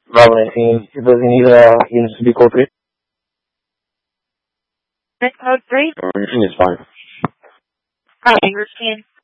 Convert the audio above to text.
Bravo 19. Does he need units to be code 3? Code 3? Everything is fine. Copy, routine.